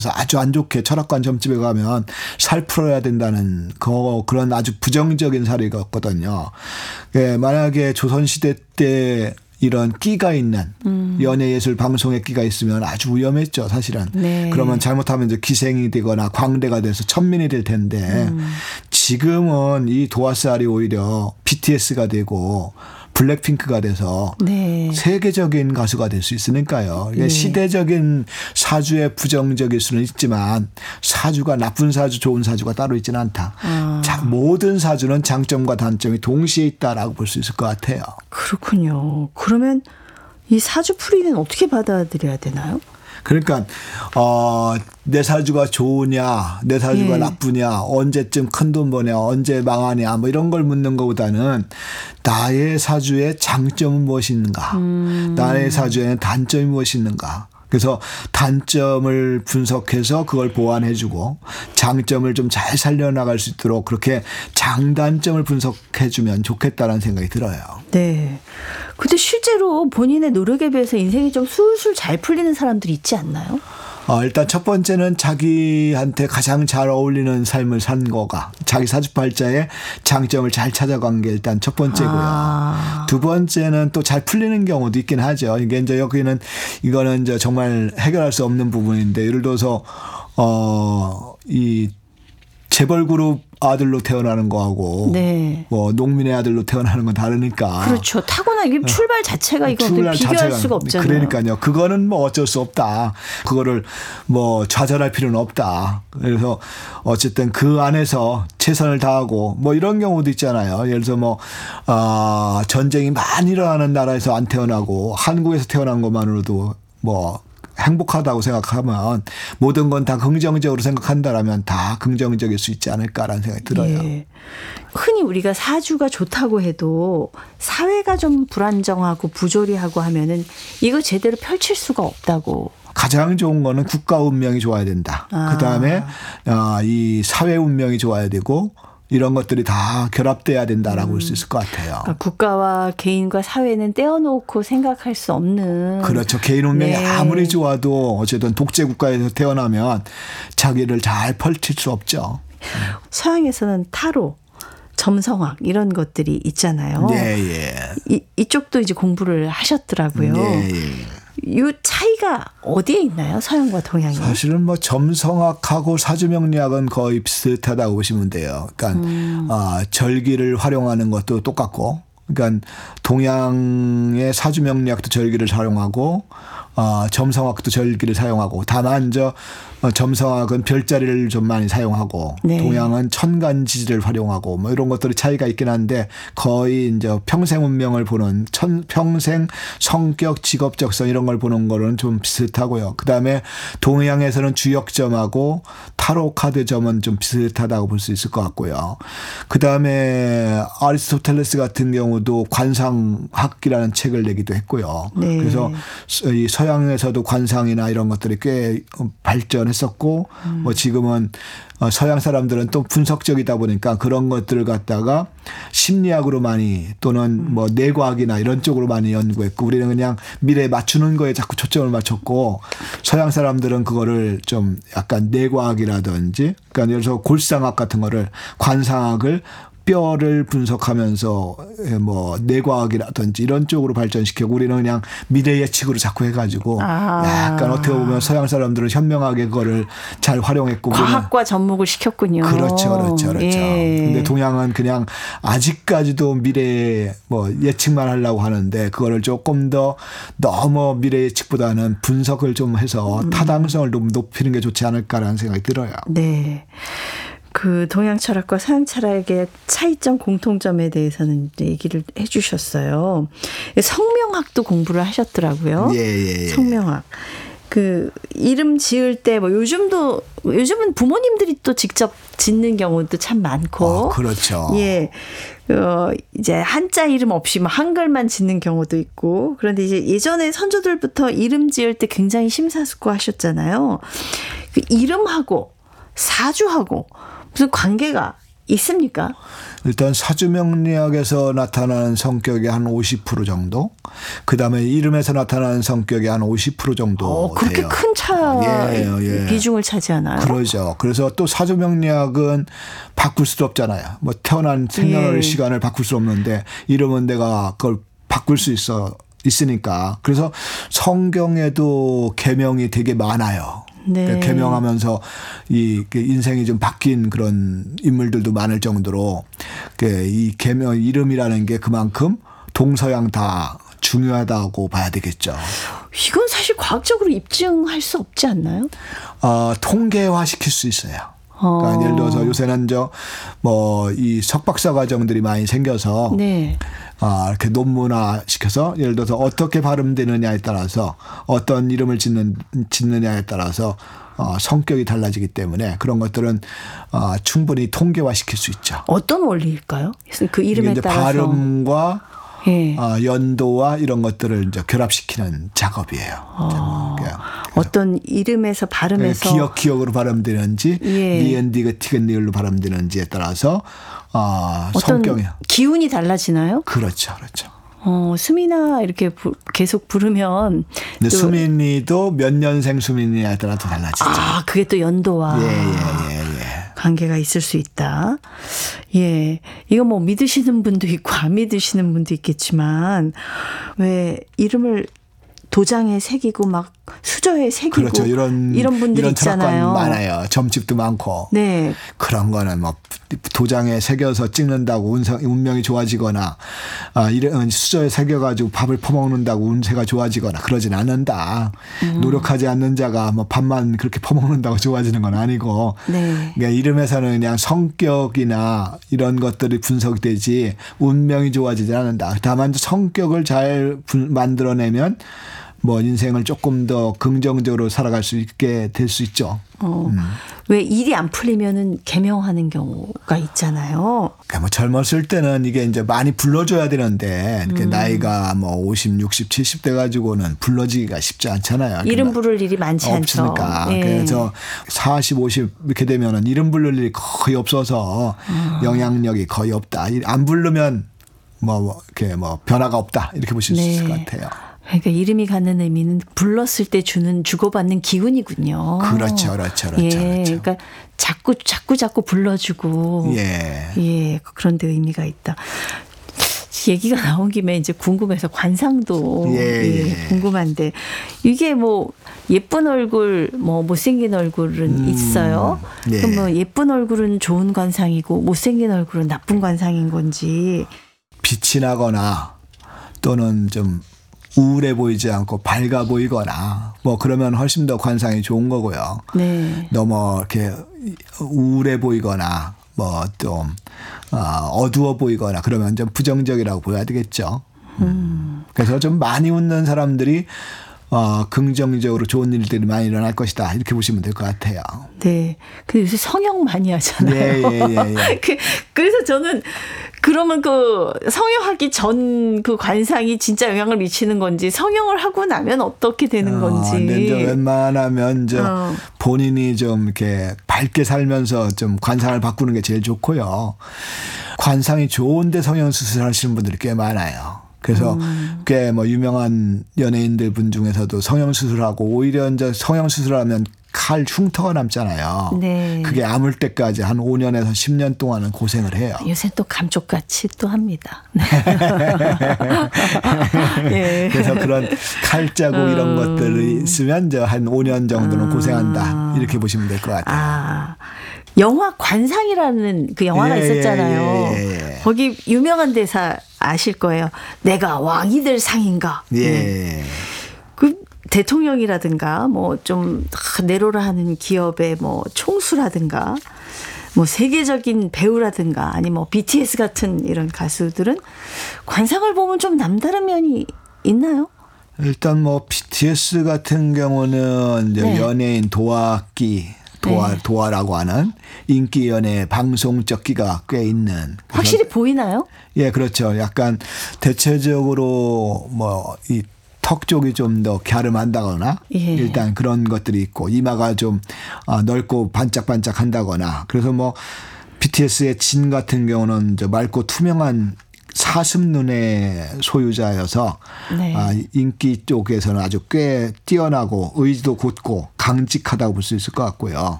그래서 아주 안 좋게 철학관 점집에 가면 살 풀어야 된다는 그런 아주 부정적인 사례가 없거든요. 예, 만약에 조선시대 때 이런 끼가 있는 연예예술 방송에 끼가 있으면 아주 위험했죠, 사실은. 네. 그러면 잘못하면 이제 기생이 되거나 광대가 돼서 천민이 될 텐데 지금은 이 도화살이 오히려 BTS가 되고 블랙핑크가 돼서 네. 세계적인 가수가 될 수 있으니까요. 이게 네. 시대적인 사주에 부정적일 수는 있지만 사주가 나쁜 사주, 좋은 사주가 따로 있지는 않다. 모든 사주는 장점과 단점이 동시에 있다라고 볼 수 있을 것 같아요. 그렇군요. 그러면 이 사주풀이는 어떻게 받아들여야 되나요? 그러니까 내 사주가 좋으냐, 내 사주가 나쁘냐, 언제쯤 큰돈 버냐, 언제 망하냐, 뭐 이런 걸 묻는 것보다는 나의 사주의 장점은 무엇인가, 나의 사주에는 단점이 무엇인가. 그래서 단점을 분석해서 그걸 보완해주고 장점을 좀 잘 살려나갈 수 있도록 그렇게 장단점을 분석해주면 좋겠다는 생각이 들어요. 네. 근데 실제로 본인의 노력에 비해서 인생이 좀 술술 잘 풀리는 사람들이 있지 않나요? 일단 첫 번째는 자기한테 가장 잘 어울리는 삶을 산 거가 자기 사주팔자의 장점을 잘 찾아간 게 일단 첫 번째고요. 두 번째는 또 잘 풀리는 경우도 있긴 하죠. 이게 이제 여기는 이거는 이제 정말 해결할 수 없는 부분인데 예를 들어서 이 재벌그룹 아들로 태어나는 거하고 네. 뭐 농민의 아들로 태어나는 건 다르니까. 그렇죠. 타고난 이게 출발 자체가 이거 비교할 수가 없잖아요. 그러니까요. 그거는 뭐 어쩔 수 없다. 그거를 뭐 좌절할 필요는 없다. 그래서 어쨌든 그 안에서 최선을 다하고 뭐 이런 경우도 있잖아요. 예를 들어서 뭐 전쟁이 많이 일어나는 나라에서 안 태어나고 한국에서 태어난 것만으로도 뭐 행복하다고 생각하면 모든 건 다 긍정적으로 생각한다라면 다 긍정적일 수 있지 않을까라는 생각이 들어요. 예. 흔히 우리가 사주가 좋다고 해도 사회가 좀 불안정하고 부조리하고 하면은 이거 제대로 펼칠 수가 없다고. 가장 좋은 거는 국가 운명이 좋아야 된다. 그다음에 이 사회 운명이 좋아야 되고 이런 것들이 다 결합돼야 된다라고 볼 수 있을 것 같아요. 그러니까 국가와 개인과 사회는 떼어놓고 생각할 수 없는. 그렇죠. 개인 운명이 네. 아무리 좋아도 어쨌든 독재 국가에서 태어나면 자기를 잘 펼칠 수 없죠. 서양에서는 타로, 점성학 이런 것들이 있잖아요. 예. 이쪽도 이제 공부를 하셨더라고요. 예. 이 차이가 어디에 있나요? 서양과 동양이? 사실은 뭐 점성학하고 사주명리학은 거의 비슷하다고 보시면 돼요. 그러니까 절기를 활용하는 것도 똑같고, 그러니까 동양의 사주명리학도 절기를 사용하고, 점성학도 절기를 사용하고, 다만 점성학은 별자리를 좀 많이 사용하고 네. 동양은 천간지지를 활용하고 뭐 이런 것들이 차이가 있긴 한데 거의 이제 평생 운명을 보는 평생 성격 직업적성 이런 걸 보는 거는 좀 비슷하고요. 그다음에 동양에서는 주역점하고 타로 카드 점은 좀 비슷하다고 볼 수 있을 것 같고요. 그다음에 아리스토텔레스 같은 경우도 관상학이라는 책을 내기도 했고요. 네. 그래서 이 서양에서도 관상이나 이런 것들이 꽤 발전했었고 뭐 지금은 서양 사람들은 또 분석적이다 보니까 그런 것들을 갖다가 심리학으로 많이 또는 뭐 뇌과학이나 이런 쪽으로 많이 연구했고 우리는 그냥 미래에 맞추는 거에 자꾸 초점을 맞췄고 서양 사람들은 그거를 좀 약간 뇌과학이라든지 그러니까 예를 들어서 골상학 같은 거를 관상학을 뼈를 분석하면서 뭐 뇌과학이라든지 이런 쪽으로 발전시키고 우리는 그냥 미래 예측으로 자꾸 해가지고 약간 어떻게 보면 서양 사람들은 현명하게 그거를 잘 활용했고 과학과 접목을 시켰군요. 그렇죠. 예. 근데 동양은 그냥 아직까지도 미래 뭐 예측만 하려고 하는데 그거를 조금 더 너무 미래 예측보다는 분석을 좀 해서 타당성을 좀 높이는 게 좋지 않을까라는 생각이 들어요. 네. 그 동양 철학과 서양 철학의 차이점 공통점에 대해서는 얘기를 해 주셨어요. 성명학도 공부를 하셨더라고요. 예. 성명학. 그 이름 지을 때 뭐 요즘은 부모님들이 또 직접 짓는 경우도 참 많고. 그렇죠. 예. 이제 한자 이름 없이 뭐 한글만 짓는 경우도 있고. 그런데 이제 예전에 선조들부터 이름 지을 때 굉장히 심사숙고하셨잖아요. 그 이름하고 사주하고 무슨 관계가 있습니까? 일단 사주명리학에서 나타나는 성격이 한 50% 정도, 그다음에 이름에서 나타나는 성격이 한 50% 정도 그렇게 돼요. 큰 비중을 차지하나요? 그러죠. 그래서 또 사주명리학은 바꿀 수도 없잖아요. 뭐 태어난 생년월 시간을 바꿀 수 없는데 이름은 내가 그걸 바꿀 수 있으니까. 그래서 성경에도 계명이 되게 많아요. 네. 그러니까 계명하면서 이 인생이 좀 바뀐 그런 인물들도 많을 정도로 이 계명 이름이라는 게 그만큼 동서양 다 중요하다고 봐야 되겠죠. 이건 사실 과학적으로 입증할 수 없지 않나요? 통계화 시킬 수 있어요. 그러니까 예를 들어서 요새는 이 석박사 과정들이 많이 생겨서 네. 이렇게 논문화 시켜서 예를 들어서 어떻게 발음되느냐에 따라서 어떤 이름을 짓느냐에 따라서 성격이 달라지기 때문에 그런 것들은 충분히 통계화 시킬 수 있죠. 어떤 원리일까요? 그 이름에 따라서 발음과 연도와 이런 것들을 이제 결합시키는 작업이에요. 어떤 이름에서 발음에서 기억으로 발음되는지 니은디귿 티귿니을로 발음되는지에 따라서 어떤 성격이 기운이 달라지나요? 그렇죠. 수민아 이렇게 계속 부르면 근데 수민이도 몇 년생 수민이냐에 따라서 달라지죠. 그게 또 연도와 예. 관계가 있을 수 있다. 예. 이거 뭐 믿으시는 분도 있고 안 믿으시는 분도 있겠지만 왜 이름을 도장에 새기고 막 수저에 새기고 그렇죠. 이런 분들이 이런 있잖아요. 많아요. 점집도 많고. 네. 그런 거는 뭐 도장에 새겨서 찍는다고 운명이 좋아지거나 이런 수저에 새겨가지고 밥을 퍼먹는다고 운세가 좋아지거나 그러진 않는다. 노력하지 않는 자가 뭐 밥만 그렇게 퍼먹는다고 좋아지는 건 아니고. 네. 그러니까 이름에서는 그냥 성격이나 이런 것들이 분석되지 운명이 좋아지지 않는다. 다만 성격을 잘 만들어내면 뭐 인생을 조금 더 긍정적으로 살아갈 수 있게 될 수 있죠. 왜 일이 안 풀리면은 개명하는 경우가 있잖아요. 그러니까 뭐 젊었을 때는 이게 이제 많이 불러줘야 되는데 이렇게 나이가 뭐 50, 60, 70 돼 가지고는 불러지기가 쉽지 않잖아요. 이름 부를 일이 많지 않죠. 그래서 40, 50 이렇게 되면은 이름 부를 일이 거의 없어서 영향력이 거의 없다. 안 부르면 이렇게 변화가 없다. 이렇게 보실 수 있을 것 같아요. 그러니까 이름이 갖는 의미는 불렀을 때 주고받는 기운이군요. 그렇죠. 그러니까 자꾸 불러주고. 그런 데 의미가 있다. 얘기가 나온 김에 이제 궁금해서 관상도 궁금한데 이게 뭐 예쁜 얼굴, 못생긴 얼굴은 있어요. 그럼 뭐 예쁜 얼굴은 좋은 관상이고 못생긴 얼굴은 나쁜 관상인 건지. 빛이 나거나 또는 좀 우울해 보이지 않고 밝아 보이거나 그러면 훨씬 더 관상이 좋은 거고요. 네. 너무 이렇게 우울해 보이거나 좀 어두워 보이거나 그러면 좀 부정적이라고 보여야 되겠죠. 그래서 좀 많이 웃는 사람들이 긍정적으로 좋은 일들이 많이 일어날 것이다. 이렇게 보시면 될 것 같아요. 네. 근데 요새 성형 많이 하잖아요. 예. 그래서 저는 그러면 그 성형하기 전 그 관상이 진짜 영향을 미치는 건지 성형을 하고 나면 어떻게 되는 건지. 근데 웬만하면 본인이 좀 이렇게 밝게 살면서 좀 관상을 바꾸는 게 제일 좋고요. 관상이 좋은데 성형 수술하시는 분들이 꽤 많아요. 그래서 꽤 유명한 연예인들 분 중에서도 성형수술하고 오히려 이제 성형수술하면 칼 흉터가 남잖아요. 네. 그게 아물 때까지 한 5년에서 10년 동안은 고생을 해요. 요새 또 감쪽같이 또 합니다. 네. 예. 그래서 그런 칼자국 이런 것들이 있으면 이제 한 5년 정도는 고생한다. 이렇게 보시면 될 것 같아요. 영화 관상이라는 그 영화가 있었잖아요. 거기 유명한 대사 아실 거예요. 내가 왕이 될 상인가. 그 대통령이라든가 좀 내로라 하는 기업의 총수라든가 세계적인 배우라든가 아니면 BTS 같은 이런 가수들은 관상을 보면 좀 남다른 면이 있나요? 일단 BTS 같은 경우는 이제 연예인 도화라고 하는 인기 연예 방송적 기가 꽤 있는. 확실히 보이나요? 예, 그렇죠. 약간 대체적으로 이 턱 쪽이 좀 더 갸름한다거나 일단 그런 것들이 있고 이마가 좀 넓고 반짝반짝한다거나 그래서 BTS의 진 같은 경우는 이제 맑고 투명한 사슴눈의 소유자여서 네. 인기 쪽에서는 아주 꽤 뛰어나고 의지도 곧고 강직하다고 볼 수 있을 것 같고요.